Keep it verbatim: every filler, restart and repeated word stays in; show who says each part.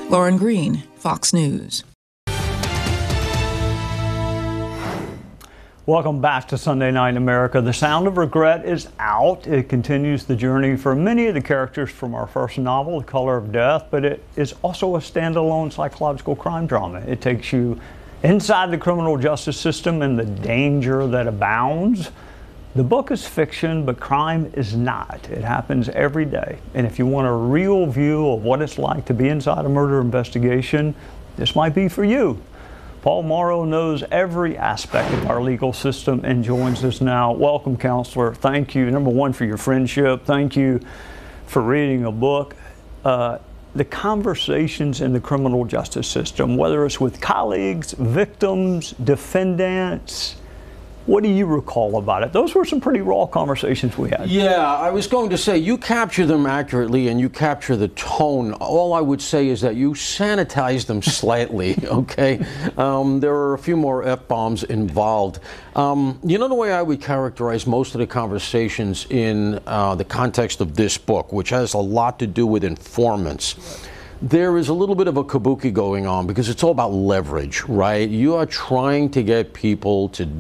Speaker 1: Lauren Green, Fox News.
Speaker 2: Welcome back to Sunday Night in America. The Sound of Regret is out. It continues the journey for many of the characters from our first novel, The Color of Death, but it is also a standalone psychological crime drama. It takes you inside the criminal justice system and the danger that abounds. The book is fiction, but crime is not. It happens every day. And if you want a real view of what it's like to be inside a murder investigation, this might be for you. Paul Mauro knows every aspect of our legal system and joins us now. Welcome, counselor. Thank you, number one, for your friendship. Thank you for reading a book. Uh, the conversations in the criminal justice system, whether it's with colleagues, victims, defendants, what do you recall about it? Those were some pretty raw conversations we had.
Speaker 3: Yeah, I was going to say, you capture them accurately and you capture the tone. All I would say is that you sanitize them slightly, okay? Um, there are a few more F-bombs involved. Um, you know the way I would characterize most of the conversations in uh, the context of this book, which has a lot to do with informants. Right. There is a little bit of a kabuki going on because it's all about leverage, right? You are trying to get people to